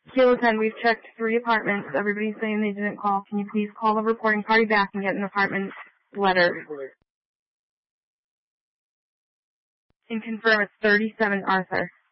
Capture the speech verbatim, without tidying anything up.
Kilo ten, we've checked three apartments. Everybody's saying they didn't call. Can you please call the reporting party back and get an apartment letter? And confirm it's thirty-seven Arthur.